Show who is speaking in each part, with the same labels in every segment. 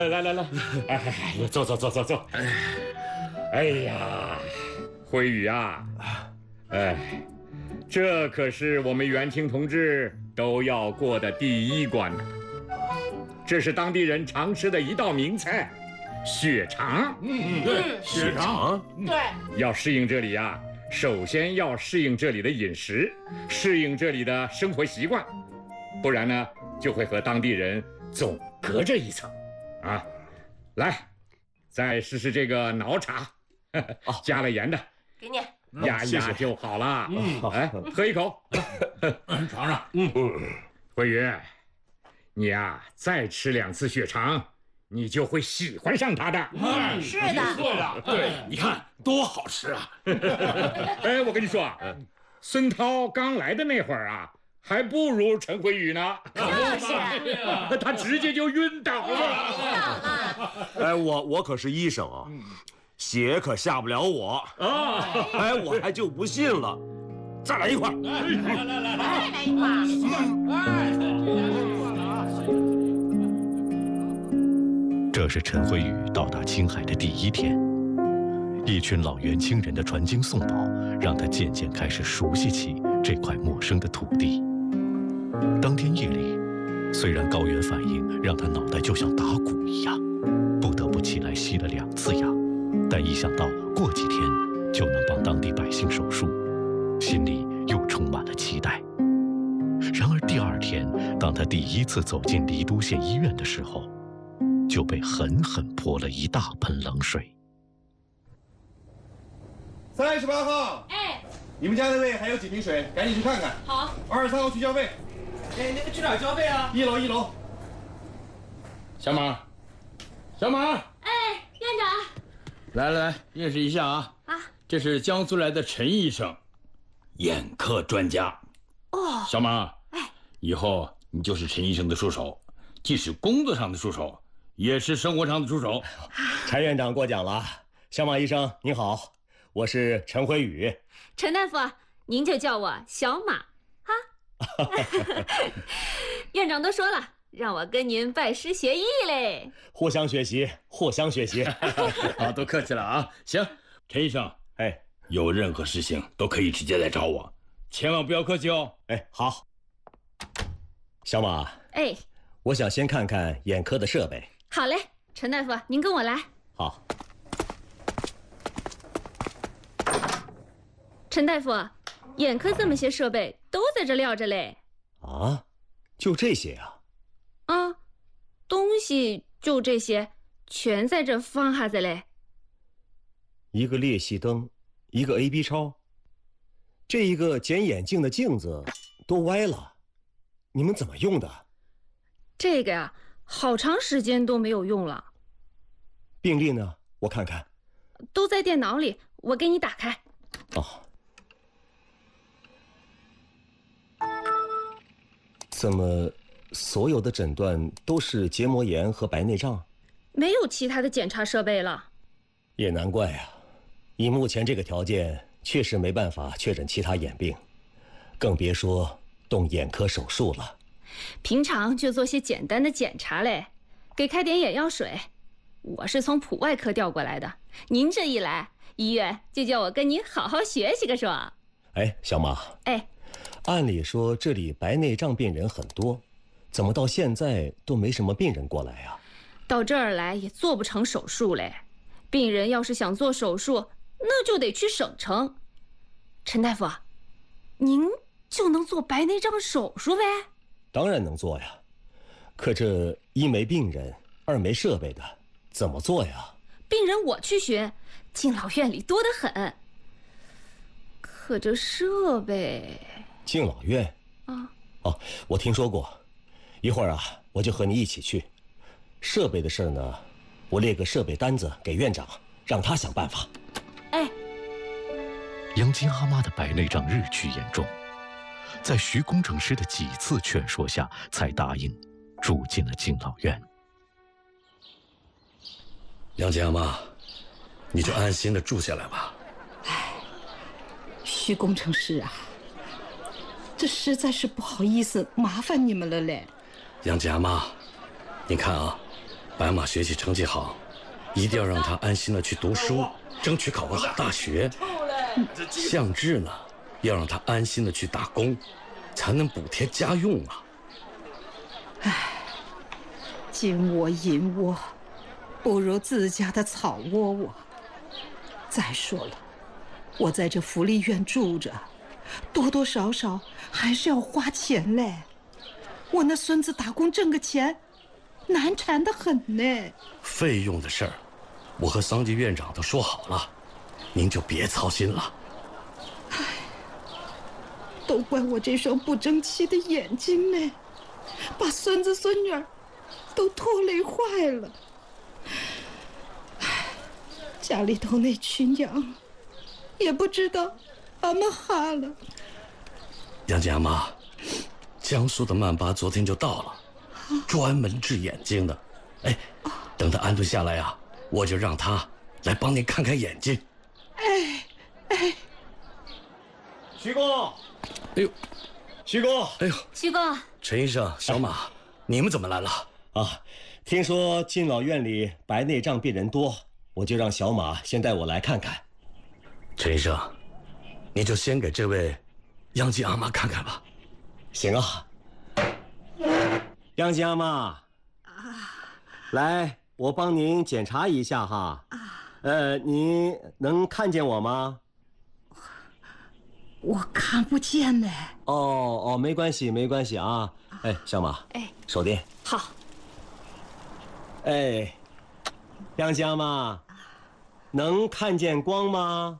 Speaker 1: 来，哎，坐。哎呀，辉宇啊，哎，这可是我们元清同志都要过的第一关呢。这是当地人常吃的一道名菜，血肠。
Speaker 2: 对，血肠。
Speaker 3: 对，
Speaker 1: 要适应这里啊，首先要适应这里的饮食，适应这里的生活习惯，不然呢，就会和当地人总隔着一层。啊，来，再试试这个脑茶，加了盐的，
Speaker 3: 给你。
Speaker 1: 压一压就好了。哎，喝一口，
Speaker 2: 尝尝。
Speaker 1: 慧宇，你呀，再吃2次血肠，你就会喜欢上它的。
Speaker 3: 是的，
Speaker 2: 对了，对，你看多好吃啊！
Speaker 1: 哎，我跟你说啊，孙涛刚来的那会儿啊，还不如陈慧宇呢。
Speaker 3: 就是
Speaker 1: 他直接就晕倒了。
Speaker 4: 哎，我可是医生啊，血可下不了我啊！哎，我还就不信了，再来一块。
Speaker 3: 再来一块。
Speaker 5: 这是陈辉宇到达青海的第1天，一群老元清人的传经送宝，让他渐渐开始熟悉起这块陌生的土地。当天夜里，虽然高原反应让他脑袋就像打鼓一样，不得不起来吸了2次氧，但一想到过几天就能帮当地百姓手术，心里又充满了期待。然而第2天，当他第1次走进黎都县医院的时候，就被狠狠泼了一大盆冷水。
Speaker 6: 38号，
Speaker 3: 哎，
Speaker 6: 你们家那位还有几瓶水？赶紧去看看。
Speaker 3: 好。
Speaker 6: 23号去交费。
Speaker 7: 哎，那个去哪儿交费啊
Speaker 6: ？1楼。
Speaker 2: 小马。
Speaker 3: 哎，院长。
Speaker 2: 来，认识一下啊。这是江苏来的陈医生，眼科专家。
Speaker 3: 哦。
Speaker 2: 小马，
Speaker 3: 哎，
Speaker 2: 以后你就是陈医生的助手，既是工作上的助手，也是生活上的助手。
Speaker 4: 陈院长过奖了。小马医生您好，我是陈辉宇。
Speaker 8: 陈大夫，您就叫我小马哈。院长都说了，让我跟您拜师学艺嘞。
Speaker 4: 互相学习。
Speaker 2: 好，都客气了啊。行，陈医生，
Speaker 4: 哎，
Speaker 2: 有任何事情都可以直接来找我，千万不要客气哦。
Speaker 4: 哎，好。小马，
Speaker 8: 哎，
Speaker 4: 我想先看看眼科的设备。
Speaker 8: 好嘞，陈大夫，您跟我来。
Speaker 4: 好。
Speaker 8: 陈大夫，眼科这么些设备都在这撂着嘞。
Speaker 4: 啊，就这些啊？
Speaker 8: 啊，东西就这些，全在这放下子嘞。
Speaker 4: 一个裂隙灯，一个 AB 超，这一个捡眼镜的镜子都歪了，你们怎么用的？
Speaker 8: 这个呀，好长时间都没有用了。
Speaker 4: 病历呢？我看看。
Speaker 8: 都在电脑里，我给你打开。
Speaker 4: 哦。怎么所有的诊断都是结膜炎和白内障？
Speaker 8: 没有其他的检查设备了。
Speaker 4: 也难怪啊，以目前这个条件，确实没办法确诊其他眼病，更别说动眼科手术了。
Speaker 8: 平常就做些简单的检查嘞，给开点眼药水。我是从普外科调过来的，您这一来，医院就叫我跟您好好学习个说。
Speaker 4: 哎，小马。
Speaker 8: 哎，
Speaker 4: 按理说这里白内障病人很多，怎么到现在都没什么病人过来啊？
Speaker 8: 到这儿来也做不成手术嘞。病人要是想做手术，那就得去省城。陈大夫，您就能做白内障手术呗？
Speaker 4: 当然能做呀，可这一没病人，二没设备的，怎么做呀？
Speaker 8: 病人我去寻，敬老院里多得很。可这设备……
Speaker 4: 敬老院
Speaker 8: 啊？
Speaker 4: 哦，我听说过。一会儿啊，我就和你一起去。设备的事呢，我列个设备单子给院长，让他想办法。
Speaker 8: 哎，
Speaker 5: 杨金阿妈的白内障日趋严重，在徐工程师的几次劝说下，才答应住进了敬老院。
Speaker 9: 杨金阿妈，你就安心的住下来吧。
Speaker 10: 哎，徐工程师啊，这实在是不好意思麻烦你们了嘞。
Speaker 9: 杨金阿妈，您看啊， 白马学习成绩好，一定要让他安心的去读书，争取考个好大学。向志呢，要让他安心的去打工，才能补贴家用啊。
Speaker 10: 唉，金窝银窝，不如自家的草窝窝。再说了，我在这福利院住着，多多少少还是要花钱嘞。我那孙子打工挣个钱，难缠得很呢。
Speaker 9: 费用的事儿，我和桑吉院长都说好了，您就别操心了。
Speaker 10: 唉，都怪我这双不争气的眼睛呢，把孙子孙女儿都拖累坏了。唉，家里头那群羊，也不知道俺们哈了。
Speaker 9: 杨家妈，江苏的曼巴昨天就到了，专门治眼睛的。哎，等他安顿下来呀，我就让他来帮您看看眼睛。
Speaker 10: 哎哎，
Speaker 4: 徐公，
Speaker 9: 哎呦，
Speaker 4: 徐公，
Speaker 9: 哎呦，
Speaker 8: 徐公，
Speaker 9: 陈医生、小马，你们怎么来了？
Speaker 4: 啊，听说敬老院里白内障病人多，我就让小马先带我来看看。
Speaker 9: 陈医生，你就先给这位央吉阿妈看看吧。
Speaker 4: 行啊，央吉阿妈，来，我帮您检查一下哈。您能看见我吗？
Speaker 10: 我看不见呢。
Speaker 4: 哦，没关系，没关系啊。哎，小马，手电。
Speaker 8: 好。
Speaker 4: 哎，央吉阿妈，能看见光吗？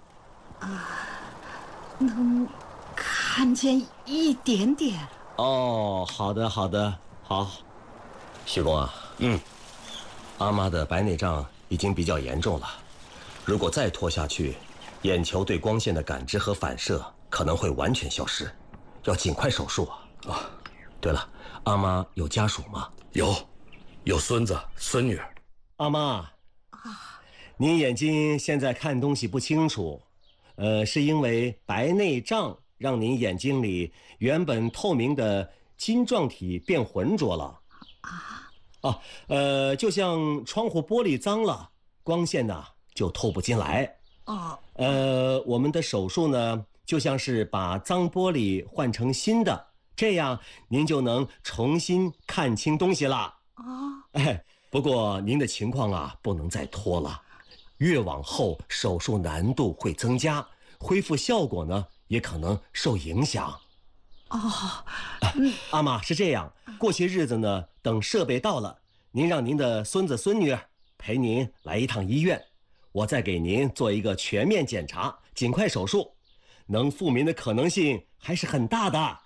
Speaker 10: 能看见一点点。
Speaker 4: 哦，好的，好的，好。徐公啊，阿妈的白内障已经比较严重了，如果再拖下去，眼球对光线的感知和反射可能会完全消失，要尽快手术啊！对了，阿妈有家属吗？
Speaker 9: 有孙子孙女。
Speaker 4: 阿妈，您眼睛现在看东西不清楚，是因为白内障让您眼睛里原本透明的晶状体变浑浊了。就像窗户玻璃脏了，光线呢就透不进来。我们的手术呢，就像是把脏玻璃换成新的，这样您就能重新看清东西了。不过您的情况啊，不能再拖了，越往后手术难度会增加，恢复效果呢也可能受影响。阿妈是这样，过些日子呢，等设备到了，您让您的孙子孙女陪您来一趟医院，我再给您做一个全面检查，尽快手术，能复明的可能性还是很大的。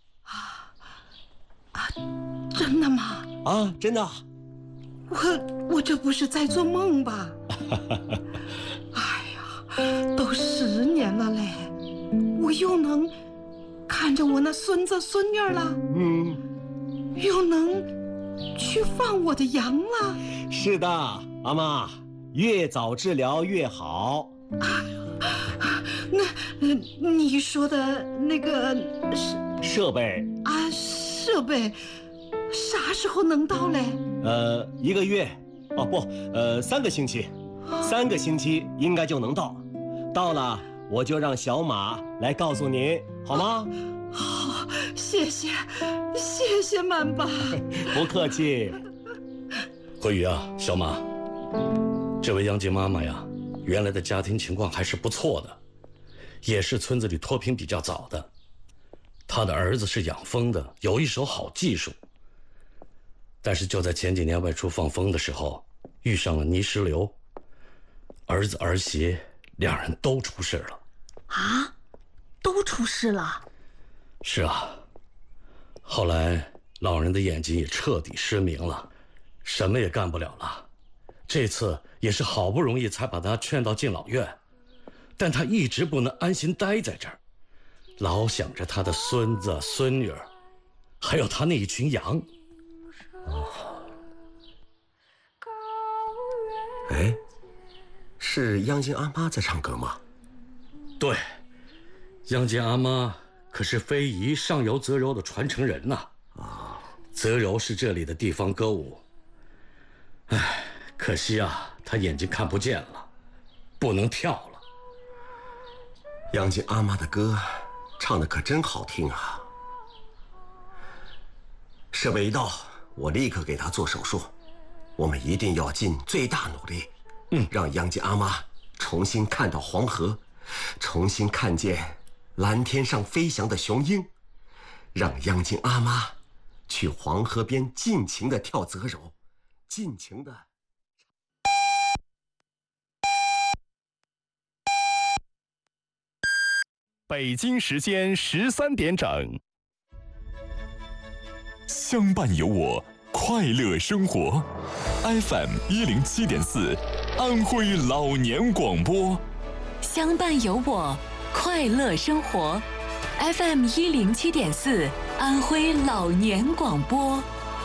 Speaker 10: 真的吗？
Speaker 4: 真的。
Speaker 10: 我这不是在做梦吧？哎呀，都10年了嘞，我又能看着我那孙子孙女了，又能去放我的羊了。
Speaker 4: 是的，阿妈，越早治疗越好。
Speaker 10: 那你说的那个
Speaker 4: 设备
Speaker 10: 设备啥时候能到嘞
Speaker 4: ？1个月，3个星期，3个星期应该就能到。到了我就让小马来告诉您，好吗？
Speaker 10: 好，谢谢曼巴。
Speaker 4: 不客气。
Speaker 9: 慧宇啊，小马，这位央吉妈妈呀，原来的家庭情况还是不错的，也是村子里脱贫比较早的。她的儿子是养蜂的，有一手好技术。但是就在前几年外出放蜂的时候，遇上了泥石流，儿子儿媳2人都出事了。
Speaker 8: 都出事了？
Speaker 9: 是啊，后来老人的眼睛也彻底失明了，什么也干不了了。这次也是好不容易才把他劝到敬老院，但他一直不能安心待在这儿，老想着他的孙子孙女儿，还有他那一群羊。
Speaker 4: 是央金阿妈在唱歌吗？
Speaker 9: 对，央金阿妈可是非遗上游泽柔的传承人呐。泽柔是这里的地方歌舞， 可惜啊，他眼睛看不见了，不能跳了。
Speaker 4: 杨静阿妈的歌唱的可真好听啊！设备一到，我立刻给她做手术。我们一定要尽最大努力，让杨静阿妈重新看到黄河，重新看见蓝天上飞翔的雄鹰，让杨静阿妈去黄河边尽情的跳泽柔，尽情的。
Speaker 11: 北京时间13点整，相伴有我，快乐生活 ，FM 107.4，安徽老年广播。
Speaker 12: 相伴有我，快乐生活 ，FM 107.4，安徽老年广播。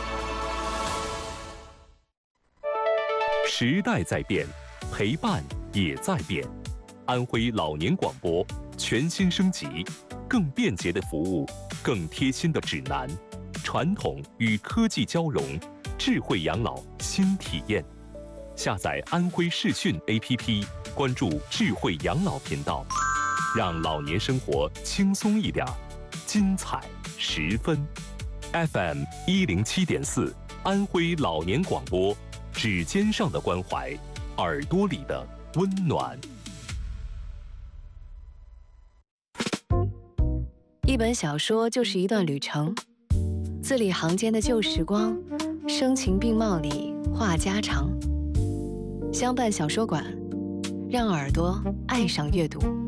Speaker 11: 时代在变，陪伴也在变。安徽老年广播全新升级，更便捷的服务，更贴心的指南，传统与科技交融，智慧养老新体验。下载安徽视讯 APP， 关注智慧养老频道，让老年生活轻松一点，精彩十分。FM 107.4，安徽老年广播，指尖上的关怀，耳朵里的温暖。
Speaker 13: 一本小说就是一段旅程，字里行间的旧时光，声情并茂里话家常。相伴小说馆，让耳朵爱上阅读。